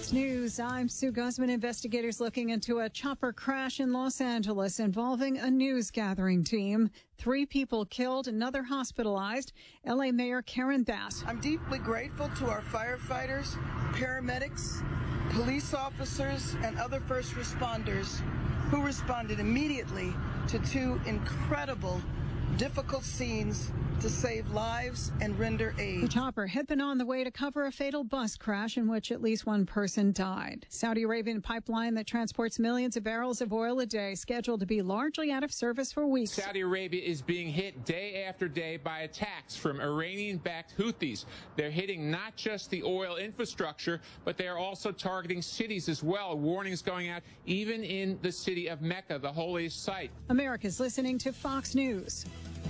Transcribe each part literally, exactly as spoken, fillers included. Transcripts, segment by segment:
Fox News, I'm Sue Guzman. Investigators looking into a chopper crash in Los Angeles involving a news gathering team. Three people killed, another hospitalized. L A Mayor Karen Bass. I'm deeply grateful to our firefighters, paramedics, police officers, and other first responders who responded immediately to two incredible, difficult scenes to save lives and render aid. The chopper had been on the way to cover a fatal bus crash in which at least one person died. Saudi Arabian pipeline that transports millions of barrels of oil a day scheduled to be largely out of service for weeks. Saudi Arabia is being hit day after day by attacks from Iranian-backed Houthis. They're hitting not just the oil infrastructure, but they are also targeting cities as well. Warnings going out even in the city of Mecca, the holiest site. America's listening to Fox News.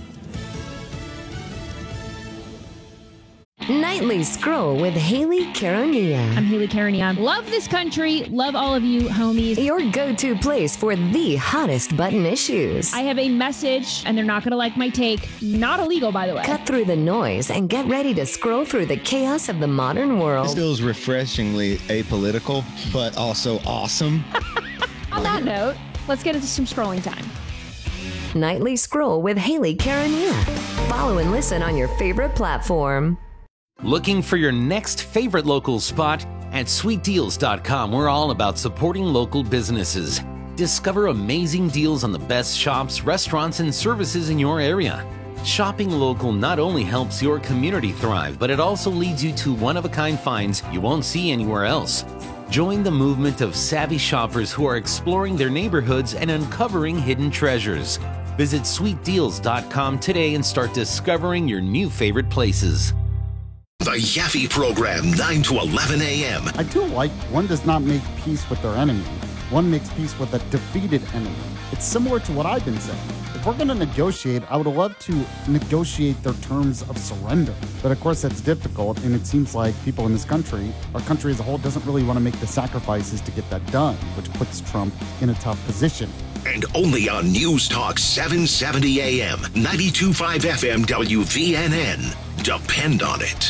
Nightly Scroll with Haley Caronia. I'm Haley Caronia. Love this country. Love all of you, homies. Your go-to place for the hottest button issues. I have a message, and they're not going to like my take. Not illegal, by the way. Cut through the noise and get ready to scroll through the chaos of the modern world. This feels refreshingly apolitical, but also awesome. On that note, let's get into some scrolling time. Nightly Scroll with Haley Caronia. Follow and listen on your favorite platform. Looking for your next favorite local spot? At sweet deals dot com, we're all about supporting local businesses. Discover amazing deals on the best shops, restaurants, and services in your area. Shopping local not only helps your community thrive, but it also leads you to one-of-a-kind finds you won't see anywhere else. Join the movement of savvy shoppers who are exploring their neighborhoods and uncovering hidden treasures. Visit sweet deals dot com today and start discovering your new favorite places. The Yaffe Program, nine to eleven a.m. I do like one does not make peace with their enemy. One makes peace with a defeated enemy. It's similar to what I've been saying. If we're going to negotiate, I would love to negotiate their terms of surrender. But of course, that's difficult, and it seems like people in this country, our country as a whole, doesn't really want to make the sacrifices to get that done, which puts Trump in a tough position. And only on News Talk seven seventy a.m., ninety-two point five F M W V N N. Depend on it.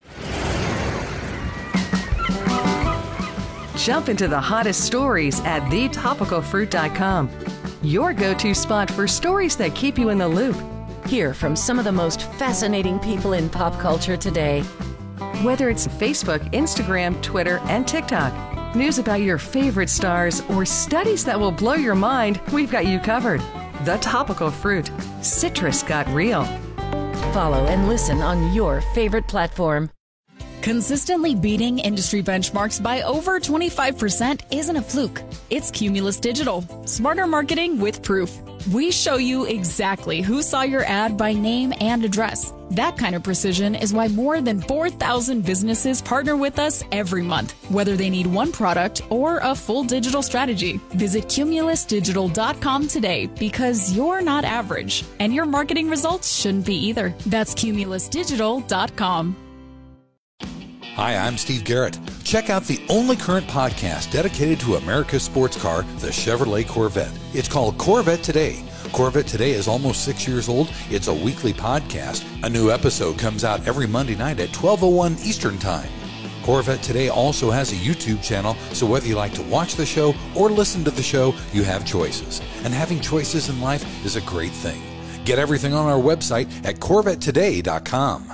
Jump into the hottest stories at the topical fruit dot com. Your go-to spot for stories that keep you in the loop. Hear from some of the most fascinating people in pop culture today. Whether it's Facebook, Instagram, Twitter, and TikTok, news about your favorite stars, or studies that will blow your mind, we've got you covered. The Topical Fruit. Citrus got real. Follow and listen on your favorite platform. Consistently beating industry benchmarks by over twenty-five percent isn't a fluke. It's Cumulus Digital. Smarter marketing with proof. We show you exactly who saw your ad by name and address. That kind of precision is why more than four thousand businesses partner with us every month, whether they need one product or a full digital strategy. Visit cumulus digital dot com today because you're not average, and your marketing results shouldn't be either. That's cumulus digital dot com. Hi, I'm Steve Garrett. Check out the only current podcast dedicated to America's sports car, the Chevrolet Corvette. It's called Corvette Today. Corvette Today is almost six years old. It's a weekly podcast. A new episode comes out every Monday night at twelve oh one Eastern Time. Corvette Today also has a YouTube channel, so whether you like to watch the show or listen to the show, you have choices. And having choices in life is a great thing. Get everything on our website at corvette today dot com.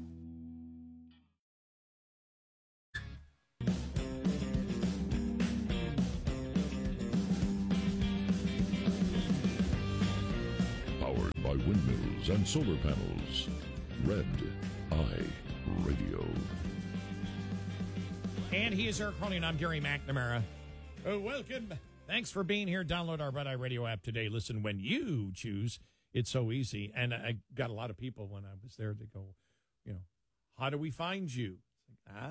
Windmills and solar panels. Red Eye Radio. And he is Eric Crony, and I'm Gary McNamara. Oh, welcome. Thanks for being here. Download our Red Eye Radio app today. Listen when you choose. It's so easy. And I got a lot of people when I was there to go, you know, how do we find you? Ah.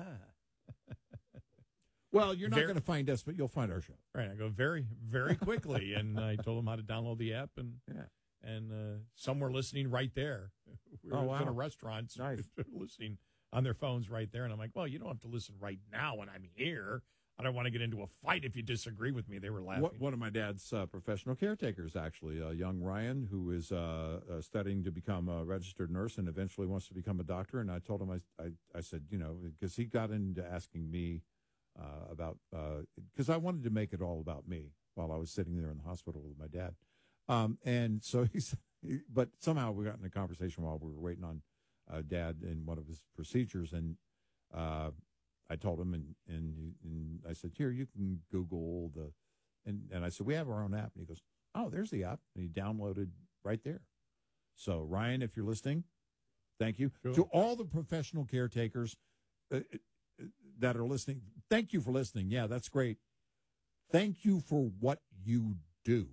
Well, you're not going to find us, but you'll find our show. Right. I go very, very quickly. And I told them how to download the app. And yeah. And uh, some were listening right there. We were oh, wow. in a restaurant, so nice. Listening on their phones right there. And I'm like, well, you don't have to listen right now when I'm here. I don't want to get into a fight if you disagree with me. They were laughing. What, one of my dad's uh, professional caretakers, actually, uh, young Ryan, who is uh, uh, studying to become a registered nurse and eventually wants to become a doctor. And I told him, I, I, I said, you know, because he got into asking me uh, about because I wanted to make it all about me while I was sitting there in the hospital with my dad. Um, and so he's, but somehow we got in a conversation while we were waiting on uh, Dad in one of his procedures, and uh, I told him, and, and and I said, here, you can Google the, and and I said, we have our own app, and he goes, oh, there's the app, and he downloaded right there. So Ryan, if you're listening, thank you Cool. to all the professional caretakers uh, that are listening. Thank you for listening. Yeah, that's great. Thank you for what you do.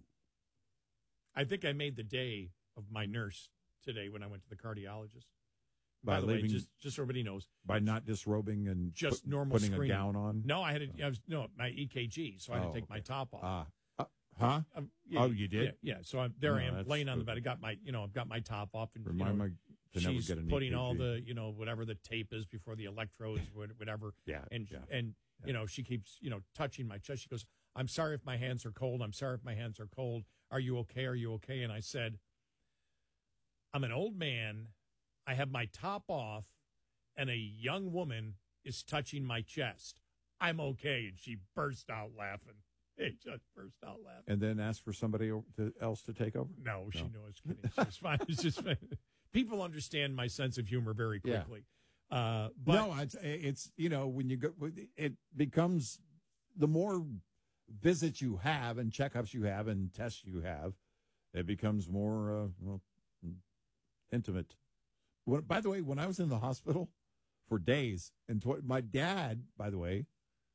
I think I made the day of my nurse today when I went to the cardiologist. By By, the leaving- way, just just so everybody knows, By not disrobing and just put- normal putting screening. a gown on. No, I had a, I was no my E K G, so I had Oh, to take my okay. top off. Ah, uh, huh? Um, Oh, you did? Yeah, yeah. So I'm there. No, I am that's laying on the good. bed. I got my, you know, I've got my top off, and Remind you know, me to never she's get an putting E K G. all the, you know, whatever the tape is before the electrodes, what- whatever. Yeah, and yeah, and you know, she keeps, you know, touching my chest. She goes, "I'm sorry if my hands are cold. I'm sorry if my hands are cold. Are you okay? Are you okay?" And I said, "I'm an old man. I have my top off, and a young woman is touching my chest. I'm okay." And she burst out laughing. It just burst out laughing. And then ask for somebody o- to, else to take over? No, she knows. Kidding. She's fine. It's just people understand my sense of humor very Yeah. quickly. Uh, but no, it's, it's, you know, when you go, it becomes the more visits you have and checkups you have and tests you have, it becomes more, uh, well, intimate. When, by the way, when I was in the hospital for days, and tw- my dad, by the way,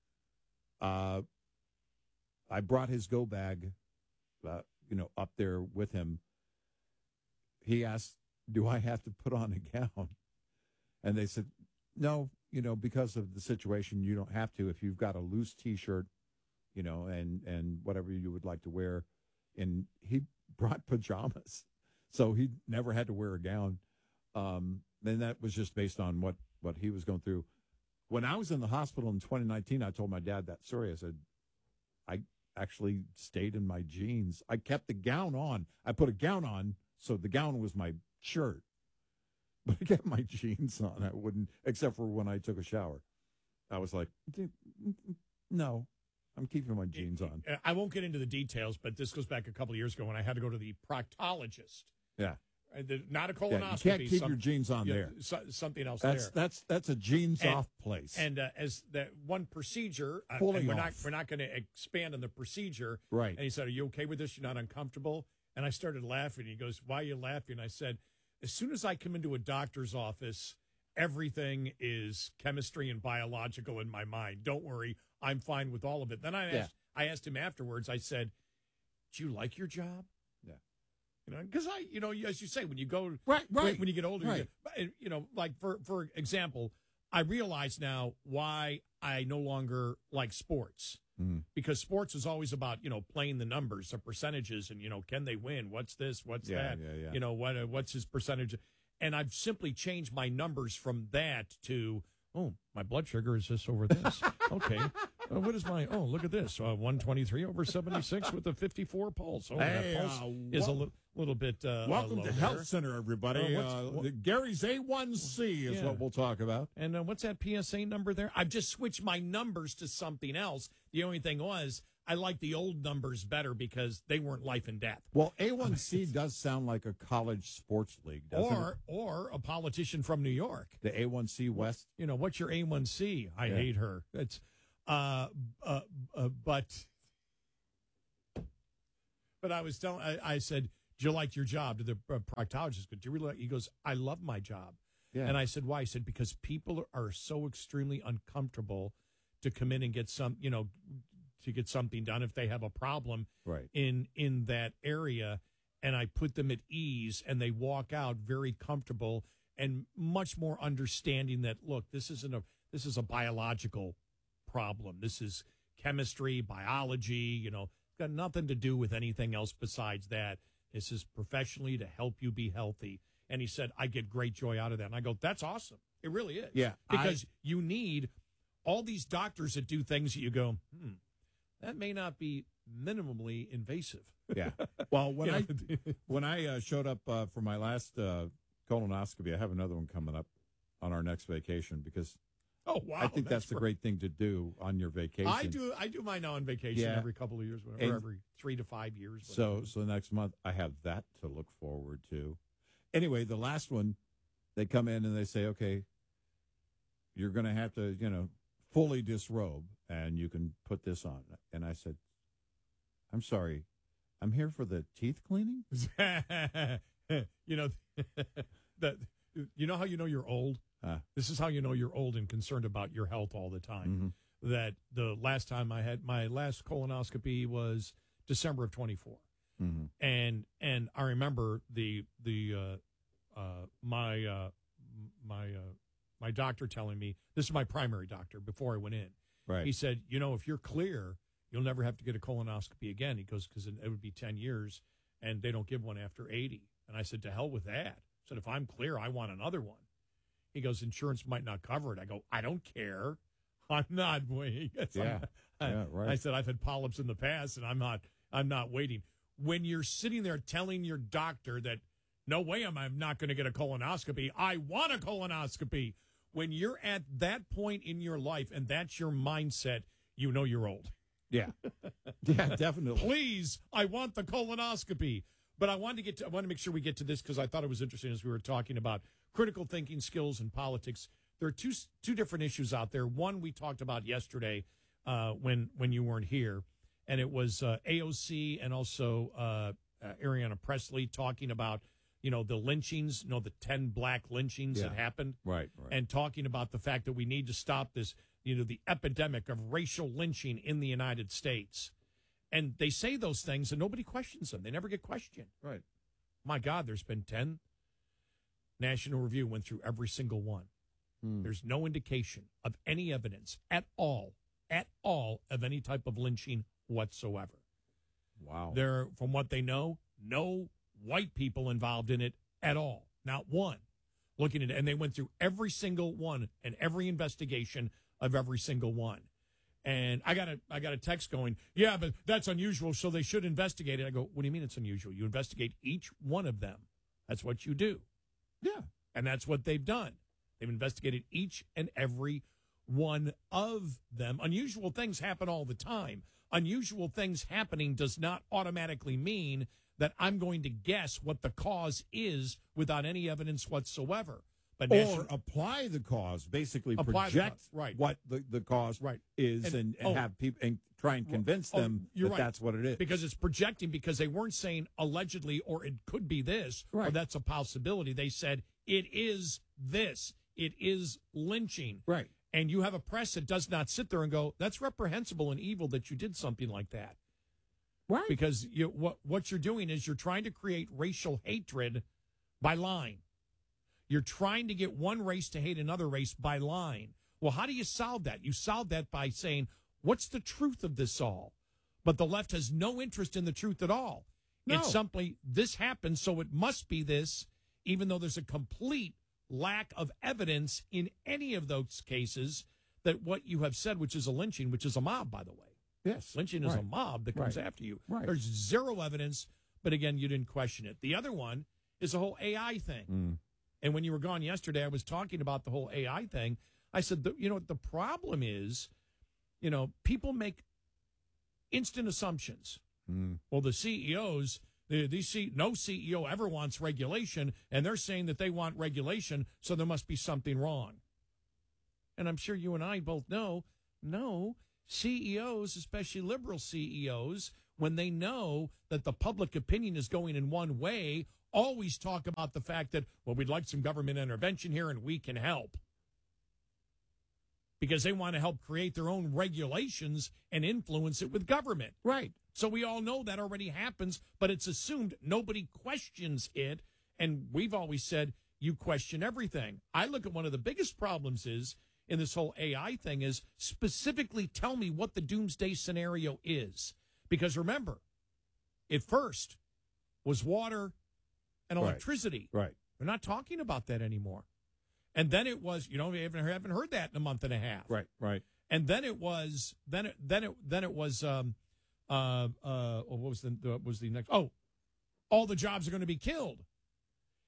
uh, I brought his go bag, uh, you know, up there with him. He asked, do I have to put on a gown? And they said, no, you know, because of the situation, you don't have to. If you've got a loose T-shirt, you know, and, and whatever you would like to wear. And he brought pajamas, so he never had to wear a gown. Um, and that was just based on what, what he was going through. When I was in the hospital in twenty nineteen, I told my dad that story. I said, I actually stayed in my jeans. I kept the gown on. I put a gown on, so the gown was my shirt. But I kept my jeans on. I wouldn't, except for when I took a shower. I was like, no, I'm keeping my jeans on. I won't get into the details, but this goes back a couple of years ago when I had to go to the proctologist. Yeah. Uh, the- Not a Yeah, colonoscopy. you can't keep some- your jeans on yeah, there. so- something else That's there. that's that's a jeans And- off place. And uh, as that one procedure, uh, Pulling and we're not off. we're not going to expand on the procedure. Right. And he said, "Are you okay with this? You're not uncomfortable?" And I started laughing. He goes, "Why are you laughing?" I said, "As soon as I come into a doctor's office, everything is chemistry and biological in my mind. Don't worry, I'm fine with all of it." Then I asked, Yeah. I asked him afterwards. I said, "Do you like your job?" Yeah. You know, because I, you know, as you say, when you go Right, when- right, when you get older, right. you, get, you know, like for for example, I realize now why I no longer like sports. Mhm. Because sports is always about, you know, playing the numbers, the percentages, and, you know, can they win? What's this? What's Yeah, that? yeah, yeah. You know, what uh, what's his percentage? And I've simply changed my numbers from that to, oh, my blood sugar is this over this. Okay. Uh, what is my, oh, look at this. Uh, one twenty-three over seventy-six with a fifty-four pulse. Oh, Hey, that pulse uh, is a wel- li- little bit uh, Welcome uh, to low Health there. Center, everybody. Uh, what's- Uh, what- the Gary's A one C is Yeah. what we'll talk about. And uh, what's that P S A number there? I've just switched my numbers to something else. The only thing was, I like the old numbers better because they weren't life and death. Well, A one C does sound like a college sports league, doesn't Or it? or a politician from New York. The A one C West. You know, what's your A one C? I Yeah. hate her. It's, uh, uh, uh, but, but I was telling, I, I said, do you like your job? To the uh, proctologist, do you really like, he goes, I love my job. Yeah. And I said, why? He said, because people are so extremely uncomfortable to come in and get some, you know, to get something done if they have a problem Right. in in that area, and I put them at ease, and they walk out very comfortable and much more understanding that, look, this isn't a this is a biological problem. This is chemistry, biology, you know, got nothing to do with anything else besides that. This is professionally to help you be healthy. And he said, I get great joy out of that. And I go, that's awesome. It really is. Yeah, Because you need all these doctors that do things that you go, hmm, that may not be minimally invasive. Yeah. Well, when You I know? when I uh, showed up uh, for my last uh, colonoscopy, I have another one coming up on our next vacation because Oh wow! I think that's, that's the great thing to do on your vacation. I do. I do mine now on vacation Yeah. every couple of years, or And every three to five years. So, whatever. so next month I have that to look forward to. Anyway, the last one, they come in and they say, okay, you're going to have to, you know, fully disrobe and you can put this on. And I said, I'm sorry, I'm here for the teeth cleaning. you know, that you know how you know you're old. Uh, this is how you know you're old and concerned about your health all the time. Mm-hmm. That the last time I had my last colonoscopy was December of twenty-four, mm-hmm. and and I remember the the uh, uh, my uh, my uh, my doctor telling me, this is my primary doctor before I went in. Right. He said, you know, if you're clear, you'll never have to get a colonoscopy again. He goes, because it would be ten years, and they don't give one after eighty. And I said, to hell with that. I said, if I'm clear, I want another one. He goes, insurance might not cover it. I go, I don't care. I'm not waiting. Yeah. I, yeah, right. I said, I've had polyps in the past, and I'm not I'm not waiting. When you're sitting there telling your doctor that, no way am I not going to get a colonoscopy, I want a colonoscopy. When you're at that point in your life and that's your mindset, you know you're old. Yeah. Yeah, definitely. Please, I want the colonoscopy. But I wanted to get to, I want to make sure we get to this because I thought it was interesting as we were talking about critical thinking skills and politics. There are two two different issues out there. One we talked about yesterday uh, when when you weren't here, and it was uh, A O C and also uh, uh, Ariana Presley talking about, you know, the lynchings, you know, the ten black lynchings Yeah. that happened, Right, right. and talking about the fact that we need to stop this, you know, the epidemic of racial lynching in the United States. And they say those things and nobody questions them. They never get questioned. Right. My God, there's been ten. National Review went through every single one. Hmm. There's no indication of any evidence at all, at all, of any type of lynching whatsoever. Wow. There, from what they know, no white people involved in it at all. Not one. Looking at it, and they went through every single one and every investigation of every single one. And I got a I got a text going, yeah, but that's unusual, so they should investigate it. I go, what do you mean it's unusual? You investigate each one of them. That's what you do. Yeah. And that's what they've done. They've investigated each and every one of them. Unusual things happen all the time. Unusual things happening does not automatically mean that I'm going to guess what the cause is without any evidence whatsoever. But Or National- apply the cause, basically Apply the project cause, right. what the, the cause Right. is And- and, and oh. have people and try and convince Oh, them you're that right. that's what it is. Because it's projecting, because they weren't saying allegedly or it could be this or Right. that's a possibility. They said it is this. It is lynching. Right. And you have a press that does not sit there and go, that's reprehensible and evil that you did something like that. Right. Because you, what, what you're doing is you're trying to create racial hatred by lying. You're trying to get one race to hate another race by lying. Well, how do you solve that? You solve that by saying, what's the truth of this all? But the left has no interest in the truth at all. No. It's simply, this happened, so it must be this, even though there's a complete lack of evidence in any of those cases that what you have said, which is a lynching, which is a mob, by the way. Yes. Lynching is a Right. mob that comes Right. after you. Right. There's zero evidence, but again, you didn't question it. The other one is the whole A I thing. Mm. And when you were gone yesterday, I was talking about the whole A I thing. I said, the, you know, the problem is, you know, people make instant assumptions. Mm. Well, the C E Os, the, these C, no C E O ever wants regulation, and they're saying that they want regulation, so there must be something wrong. And I'm sure you and I both know, no, C E Os, especially liberal C E Os, when they know that the public opinion is going in one way, always talk about the fact that, well, we'd like some government intervention here and we can help. Because they want to help create their own regulations and influence it with government. Right. So we all know that already happens, but it's assumed nobody questions it. And we've always said, you question everything. I look at one of the biggest problems is in this whole A I thing is specifically tell me what the doomsday scenario is. Because remember, it first was water and Right. electricity. Right. We're not talking about that anymore. And then it was, you know, we haven't, haven't heard that in a month and a half. Right. Right. And then it was, then it, then it, then it was, um, uh, uh, what was the, the was the next? Oh, all the jobs are going to be killed.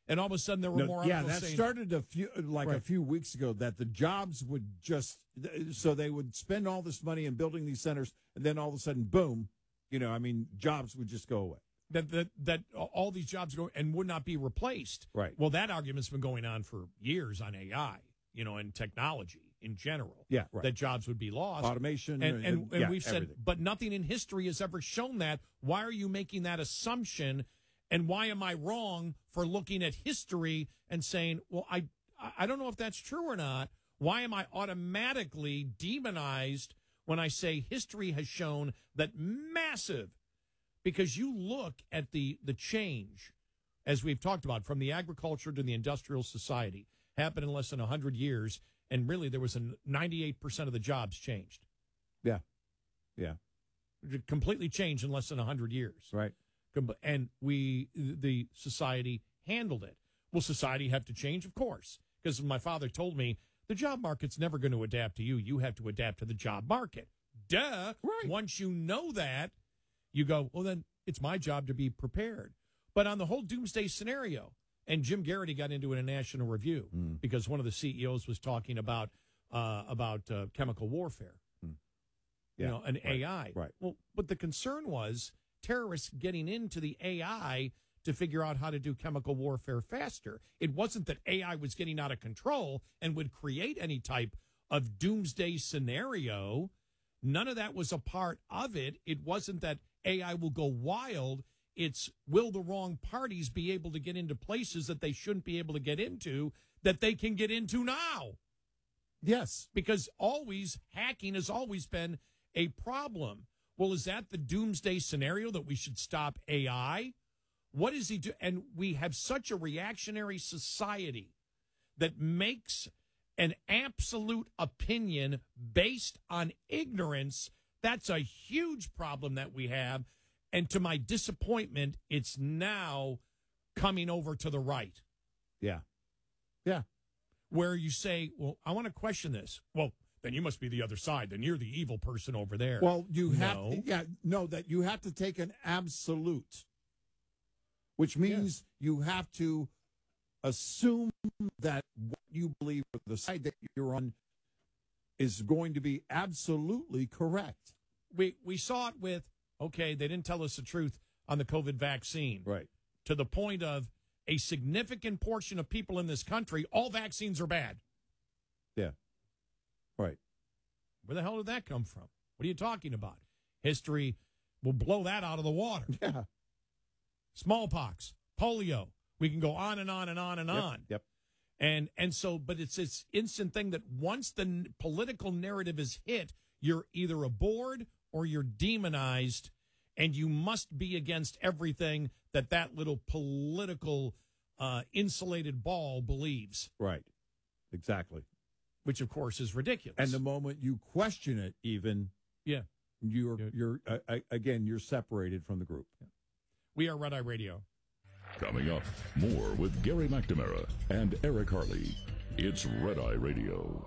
And all of a sudden there were No, more yeah, articles that saying, started a few like a Right. few weeks ago that the jobs would just so they would spend all this money in building these centers, and then all of a sudden, boom, you know, I mean, jobs would just go away. that that that all these jobs go and would not be replaced. Right. Well, that argument's been going on for years on A I, you know, and technology in general. Yeah, right. That jobs would be lost. Automation and and- and, and- and yeah, we've said, everything. but nothing in history has ever shown that. Why are you making that assumption? And why am I wrong for looking at history and saying, well, I I don't know if that's true or not. Why am I automatically demonized when I say history has shown that massive? Because you look at the the change, as we've talked about, from the agriculture to the industrial society, happened in less than one hundred years, and really there was a ninety-eight percent of the jobs changed. Yeah. Yeah. It completely changed in less than one hundred years. Right. Com- And we, the society handled it. Will society have to change? Of course. Because my father told me, the job market's never going to adapt to you. You have to adapt to the job market. Duh. Right. Once you know that, you go, well, then it's my job to be prepared. But on the whole doomsday scenario, and Jim Garrity got into it in a National Review because one of the C E Os was talking about uh, about uh, chemical warfare, Yeah, you know, an right, A I. right. Well, but the concern was terrorists getting into the A I to figure out how to do chemical warfare faster. It wasn't that A I was getting out of control and would create any type of doomsday scenario. None of that was a part of it. It wasn't that A I will go wild. It's will the wrong parties be able to get into places that they shouldn't be able to get into that they can get into now? Yes. Because always hacking has always been a problem. Well, is that the doomsday scenario that we should stop A I? What is he do? And we have such a reactionary society that makes an absolute opinion based on ignorance. That's a huge problem that we have. And to my disappointment, it's now coming over to the right. Yeah. Yeah. Where you say, well, I want to question this. Well, then you must be the other side. Then you're the evil person over there. Well, you have No. to, yeah, no, that you have to take an absolute, which means you have to assume that what you believe or the side that you're on is going to be absolutely correct. We we saw it with, okay, they didn't tell us the truth on the COVID vaccine. Right. To the point of a significant portion of people in this country, all vaccines are bad. Yeah. Right. Where the hell did that come from? What are you talking about? History will blow that out of the water. Yeah. Smallpox, polio. We can go on and on and on and Yep, on. Yep. And and so, but it's this instant thing that once the n- political narrative is hit, you're either aboard or you're demonized, and you must be against everything that that little political uh, insulated ball believes. Right. Exactly. Which, of course, is ridiculous. And the moment you question it, even, yeah, you're you're uh, uh, again you're separated from the group. We are Red Eye Radio. Coming up, more with Gary McNamara and Eric Harley. It's Red Eye Radio.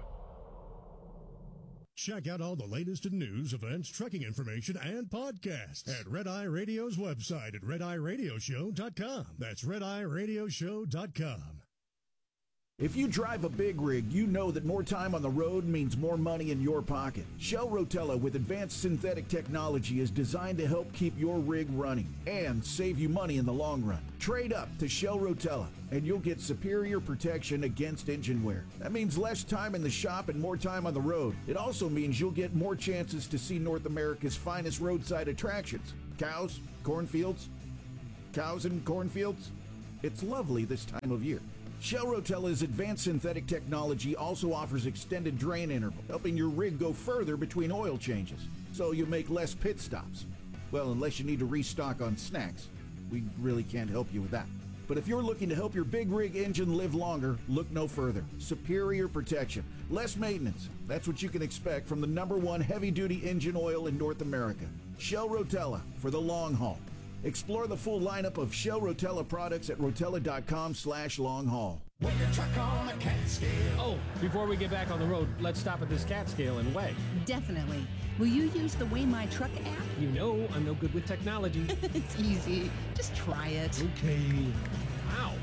Check out all the latest in news, events, trucking information, and podcasts at Red Eye Radio's website at red eye radio show dot com. That's red eye radio show dot com. If you drive a big rig, you know that more time on the road means more money in your pocket. Shell Rotella with advanced synthetic technology is designed to help keep your rig running and save you money in the long run. Trade up to Shell Rotella and you'll get superior protection against engine wear. That means less time in the shop and more time on the road. It also means you'll get more chances to see North America's finest roadside attractions. Cows, cornfields, cows and cornfields. It's lovely this time of year. Shell Rotella's advanced synthetic technology also offers extended drain interval, helping your rig go further between oil changes, so you make less pit stops. Well, unless you need to restock on snacks. We really can't help you with that. But if you're looking to help your big rig engine live longer, look no further. Superior protection, less maintenance. That's what you can expect from the number one heavy-duty engine oil in North America. Shell Rotella for the long haul. Explore the full lineup of Shell Rotella products at rotella.com slash long haul. When your truck on a cat scale. Oh, before we get back on the road, let's stop at this cat scale and weigh. Definitely. Will you use the Weigh My Truck app? You know I'm no good with technology. It's easy. Just try it. Okay. Wow.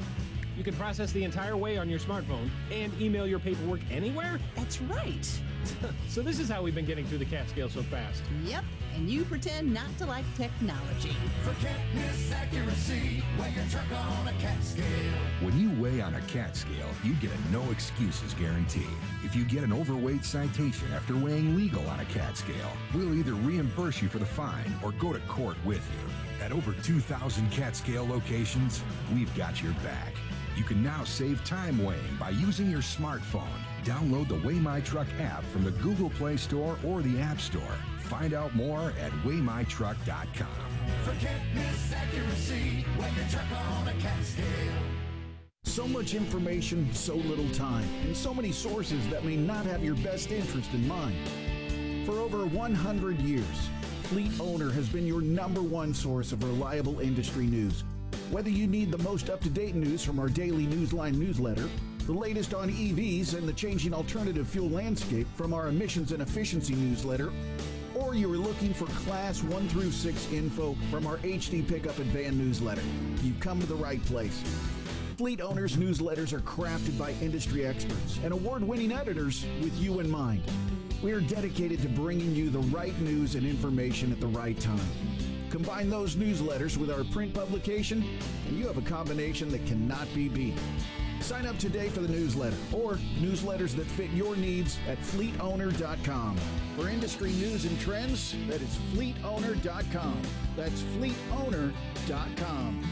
You can process the entire way on your smartphone and email your paperwork anywhere? That's right. So this is how we've been getting through the CatScale so fast. Yep, and you pretend not to like technology. Forget this accuracy, weigh your truck on a CatScale. When you weigh on a CatScale, you get a no excuses guarantee. If you get an overweight citation after weighing legal on a CatScale, we'll either reimburse you for the fine or go to court with you. At over two thousand CatScale locations, we've got your back. You can now save time weighing by using your smartphone. Download the Weigh My Truck app from the Google Play Store or the App Store. Find out more at weigh my truck dot com. Forget this accuracy, weigh your truck on a CatScale. So much information, so little time, and so many sources that may not have your best interest in mind. For over one hundred years, Fleet Owner has been your number one source of reliable industry news. Whether you need the most up-to-date news from our daily Newsline newsletter, the latest on E Vs and the changing alternative fuel landscape from our emissions and efficiency newsletter, or you are looking for Class one through six info from our H D Pickup and Van newsletter, you've come to the right place. Fleet Owners newsletters are crafted by industry experts and award-winning editors with you in mind. We are dedicated to bringing you the right news and information at the right time. Combine those newsletters with our print publication, and you have a combination that cannot be beat. Sign up today for the newsletter or newsletters that fit your needs at fleet owner dot com. For industry news and trends, that is fleet owner dot com. That's fleet owner dot com.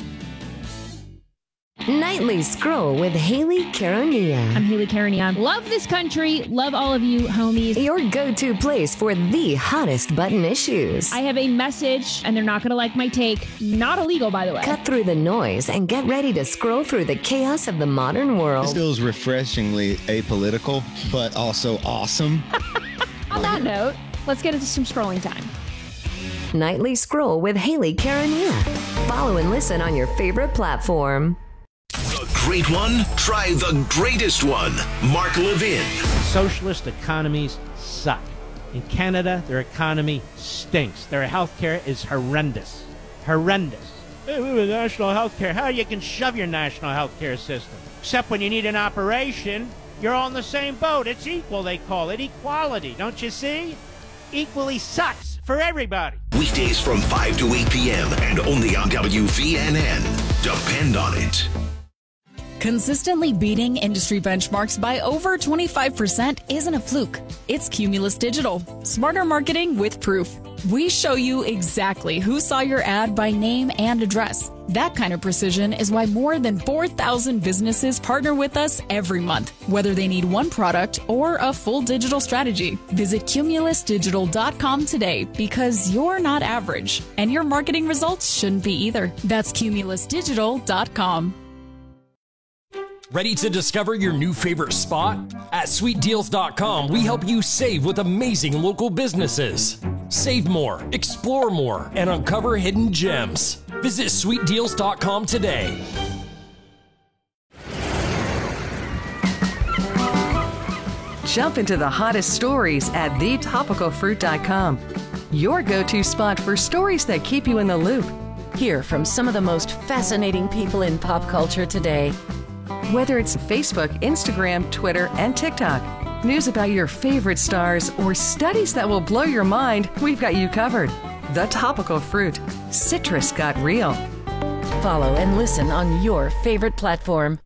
Nightly Scroll with Haley Caronia. I'm Haley Caronia. Love this country. Love all of you homies. Your go-to place for the hottest button issues. I have a message, and they're not going to like my take. Not illegal, by the way. Cut through the noise and get ready to scroll through the chaos of the modern world. This feels refreshingly apolitical, but also awesome. On that note, let's get into some scrolling time. Nightly Scroll with Haley Caronia. Follow and listen on your favorite platform. The great one? Try the greatest one. Mark Levin. Socialist economies suck. In Canada, their economy stinks. Their healthcare is horrendous. Horrendous. Hey, we have national healthcare. How you can shove your national healthcare system? Except when you need an operation, you're all in the same boat. It's equal, they call it. Equality, don't you see? Equally sucks for everybody. Weekdays from five to eight p.m. and only on W V N N. Depend on it. Consistently beating industry benchmarks by over twenty-five percent isn't a fluke. It's Cumulus Digital. Smarter marketing with proof. We show you exactly who saw your ad by name and address. That kind of precision is why more than four thousand businesses partner with us every month, whether they need one product or a full digital strategy. Visit cumulus digital dot com today because you're not average, and your marketing results shouldn't be either. That's cumulus digital dot com. Ready to discover your new favorite spot? At sweet deals dot com, we help you save with amazing local businesses. Save more, explore more, and uncover hidden gems. Visit sweet deals dot com today. Jump into the hottest stories at the topical fruit dot com. Your go-to spot for stories that keep you in the loop. Hear from some of the most fascinating people in pop culture today. Whether it's Facebook, Instagram, Twitter, and TikTok, news about your favorite stars, or studies that will blow your mind, we've got you covered. The Topical Fruit. Citrus got real. Follow and listen on your favorite platform.